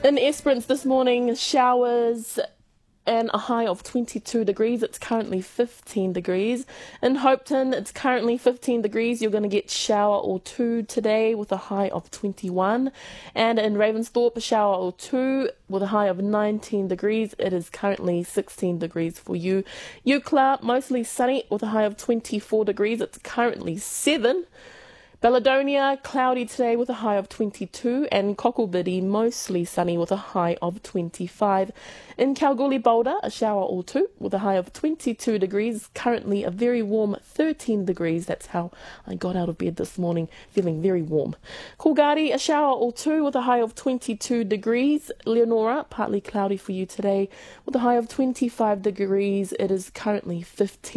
In Esperance this morning, showers and a high of 22 degrees. It's currently 15 degrees. In Hopeton, it's currently 15 degrees. You're going to get shower or two today with a high of 21. And in Ravensthorpe, a shower or two with a high of 19 degrees. It is currently 16 degrees for you. Eucla, mostly sunny with a high of 24 degrees. It's currently 7. Belladonna, cloudy today with a high of 22, and Cocklebiddy, mostly sunny with a high of 25. In Kalgoorlie Boulder, a shower or two with a high of 22 degrees, currently a very warm 13 degrees. That's how I got out of bed this morning, feeling very warm. Coolgardie, a shower or two with a high of 22 degrees. Leonora, partly cloudy for you today with a high of 25 degrees. It is currently 15.